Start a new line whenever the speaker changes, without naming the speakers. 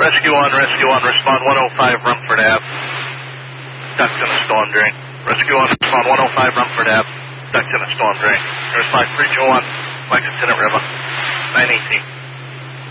Rescue 1, respond 105 Rumford Ave. Ducked in a storm drain. Rescue 1, respond 105 Rumford Ave. Ducked in a storm drain. Respond 321, Lexington River. 918.